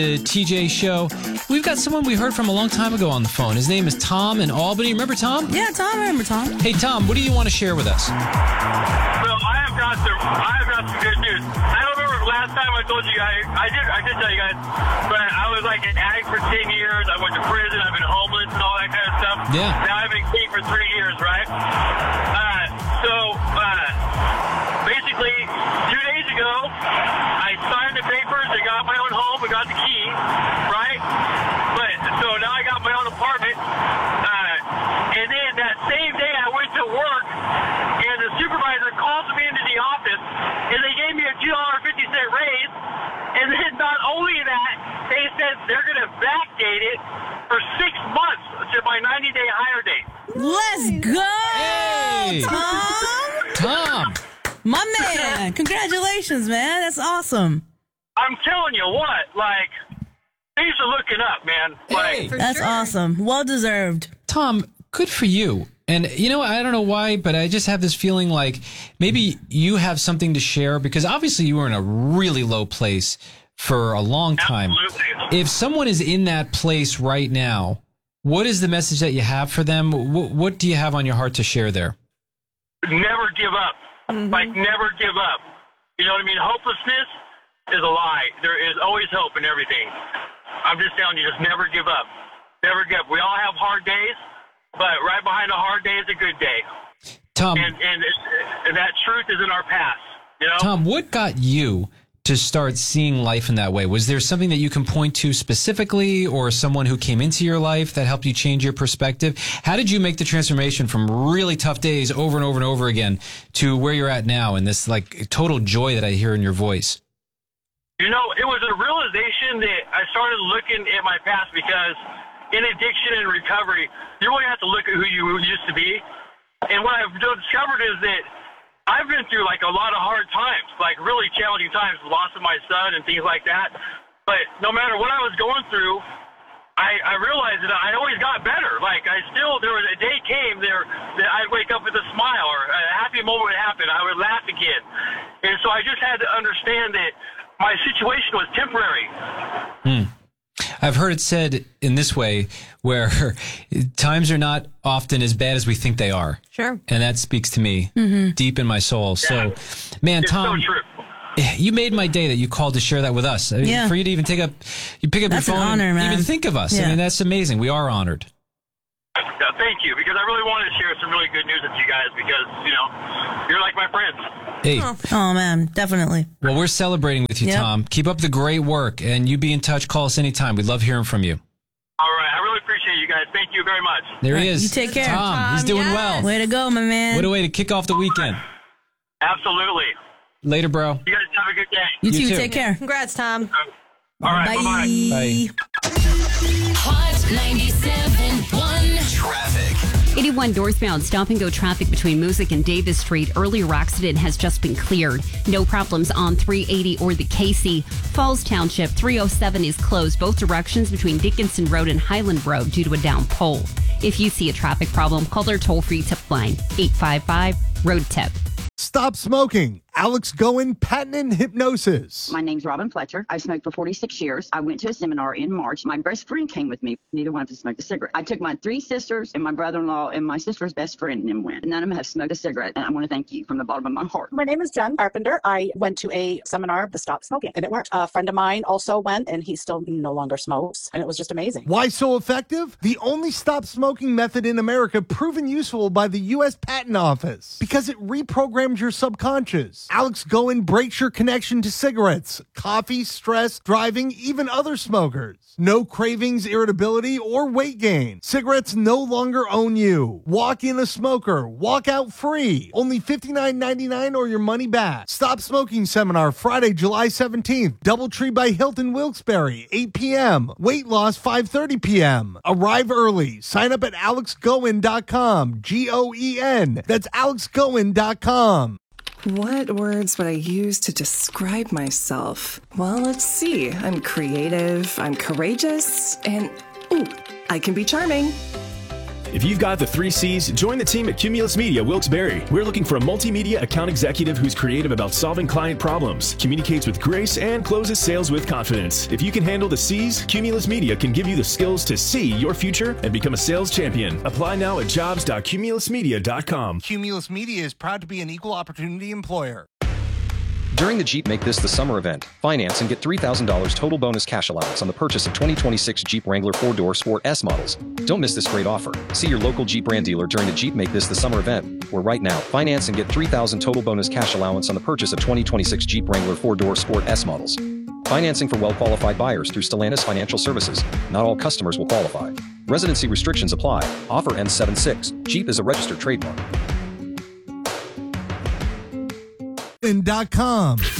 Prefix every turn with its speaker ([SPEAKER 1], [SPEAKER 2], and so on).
[SPEAKER 1] The TJ Show. We've got someone we heard from a long time ago on the phone. His name is Tom in Albany. Remember Tom?
[SPEAKER 2] Yeah, Tom. I remember Tom.
[SPEAKER 1] Hey, Tom, what do you want to share with us?
[SPEAKER 3] Well, I have got some good news. I don't remember the last time I told you guys. I did tell you guys, but I was like an addict for 10 years. I went to prison. I've been homeless and all that kind of stuff.
[SPEAKER 1] Yeah.
[SPEAKER 3] Now I've been clean for 3 years, right? Basically, 2 days ago, I signed the papers. I got my own home. I got the key, right? But so now I got my own apartment. And then that same day, I went to work, and the supervisor called me into the office, and they gave me a $2.50 raise. And then not only that, they said they're going to backdate it for 6 months to my 90-day hire date.
[SPEAKER 2] Let's go,
[SPEAKER 1] Hey!
[SPEAKER 2] Tom.
[SPEAKER 1] Tom!
[SPEAKER 2] My man. Congratulations, man. That's awesome.
[SPEAKER 3] I'm telling you what, like, things are looking up, man.
[SPEAKER 1] Hey!
[SPEAKER 2] That's awesome. Well deserved.
[SPEAKER 1] Tom, good for you. And, you know, I don't know why, but I just have this feeling like maybe you have something to share because obviously you were in a really low place for a long time.
[SPEAKER 3] Absolutely.
[SPEAKER 1] If someone is in that place right now, what is the message that you have for them? What do you have on your heart to share there?
[SPEAKER 3] Never give up. Like, never give up. You know what I mean? Hopelessness is a lie. There is always hope in everything. I'm just telling you, just never give up. Never give up. We all have hard days, but right behind a hard day is a good day.
[SPEAKER 1] Tom,
[SPEAKER 3] And that truth is in our past, you know?
[SPEAKER 1] Tom, what got you to start seeing life in that way? Was there something that you can point to specifically or someone who came into your life that helped you change your perspective? How did you make the transformation from really tough days over and over and over again to where you're at now and this like total joy that I hear in your voice?
[SPEAKER 3] You know, it was a realization that I started looking at my past because in addiction and recovery, you really have to look at who you used to be. And what I've discovered is that I've been through like a lot of hard times, like really challenging times, the loss of my son and things like that. But no matter what I was going through, I realized that I always got better. Like there was a day came there that I'd wake up with a smile or a happy moment would happen. I would laugh again. And so I just had to understand that my situation was temporary.
[SPEAKER 1] I've heard it said in this way where times are not often as bad as we think they are.
[SPEAKER 2] Sure.
[SPEAKER 1] And that speaks to me deep in my soul.
[SPEAKER 3] Yeah.
[SPEAKER 1] So, man,
[SPEAKER 3] It's
[SPEAKER 1] Tom,
[SPEAKER 3] so true.
[SPEAKER 1] you made my day that you called to share that with us. I mean,
[SPEAKER 2] Yeah.
[SPEAKER 1] for you to even pick up
[SPEAKER 2] That's
[SPEAKER 1] your
[SPEAKER 2] an
[SPEAKER 1] phone
[SPEAKER 2] honor,
[SPEAKER 1] and
[SPEAKER 2] man.
[SPEAKER 1] even think of us.
[SPEAKER 2] Yeah.
[SPEAKER 1] I mean, that's amazing. We are honored.
[SPEAKER 3] Thank you, because I really wanted to share some really good news with you guys because, you know, you're like my friends.
[SPEAKER 1] Hey,
[SPEAKER 2] Oh, man. Definitely.
[SPEAKER 1] well, we're celebrating with you,
[SPEAKER 2] Yep.
[SPEAKER 1] Tom. Keep up the great work, and you be in touch. Call us anytime. We love hearing from you.
[SPEAKER 3] All right. I really appreciate you guys. Thank you very much.
[SPEAKER 1] There he
[SPEAKER 2] All right,
[SPEAKER 1] is.
[SPEAKER 2] you take care.
[SPEAKER 1] Tom, he's doing well.
[SPEAKER 2] Way to go, my man.
[SPEAKER 1] What a way to kick off the weekend.
[SPEAKER 3] Absolutely.
[SPEAKER 1] Later, bro.
[SPEAKER 3] You guys have a good day.
[SPEAKER 2] You
[SPEAKER 1] You
[SPEAKER 2] too.
[SPEAKER 1] too.
[SPEAKER 2] Take care.
[SPEAKER 4] Congrats, Tom.
[SPEAKER 3] All right.
[SPEAKER 2] Bye.
[SPEAKER 3] Bye-bye.
[SPEAKER 5] Hot 97.1
[SPEAKER 6] Traffic.
[SPEAKER 5] 81 northbound stop and go traffic between Music and Davis Street. Earlier accident has just been cleared. No problems on 380 or the Casey. Falls Township 307 is closed both directions between Dickinson Road and Highland Road due to a down pole. If you see a traffic problem, call their toll-free tip line 855-ROAD-TIP.
[SPEAKER 7] Stop smoking. Alex Goen, patent and hypnosis.
[SPEAKER 8] My name's Robin Fletcher. I've smoked for 46 years. I went to a seminar in March. My best friend came with me. Neither one of us smoked a cigarette. I took my 3 sisters and my brother-in-law and my sister's best friend and went. None of them have smoked a cigarette, and I want to thank you from the bottom of my heart.
[SPEAKER 9] My name is Jen Carpenter. I went to a seminar of the Stop Smoking, and it worked. A friend of mine also went, and he still no longer smokes, and it was just amazing.
[SPEAKER 7] Why so effective? The only stop smoking method in America proven useful by the U.S. Patent Office because it reprograms your subconscious. Alex Goen breaks your connection to cigarettes, coffee, stress, driving, even other smokers. No cravings, irritability, or weight gain. Cigarettes no longer own you. Walk in a smoker. Walk out free. Only $59.99 or your money back. Stop Smoking Seminar Friday, July 17th. Doubletree by Hilton Wilkes-Barre, 8 p.m. Weight loss, 5:30 p.m. Arrive early. Sign up at alexgoen.com. Goen. That's alexgoen.com.
[SPEAKER 4] What words would I use to describe myself? Well, let's see. I'm creative, I'm courageous, and ooh, I can be charming.
[SPEAKER 6] If you've got the 3 C's, join the team at Cumulus Media Wilkes-Barre. We're looking for a multimedia account executive who's creative about solving client problems, communicates with grace, and closes sales with confidence. If you can handle the C's, Cumulus Media can give you the skills to see your future and become a sales champion. Apply now at jobs.cumulusmedia.com.
[SPEAKER 7] Cumulus Media is proud to be an equal opportunity employer.
[SPEAKER 10] During the Jeep Make This the Summer event, finance and get $3,000 total bonus cash allowance on the purchase of 2026 Jeep Wrangler 4-Door Sport S models. Don't miss this great offer. See your local Jeep brand dealer during the Jeep Make This the Summer event, where right now, finance and get $3,000 total bonus cash allowance on the purchase of 2026 Jeep Wrangler 4-Door Sport S models. Financing for well-qualified buyers through Stellantis Financial Services. Not all customers will qualify. Residency restrictions apply. Offer ends 7/6. Jeep is a registered trademark.
[SPEAKER 7] .com.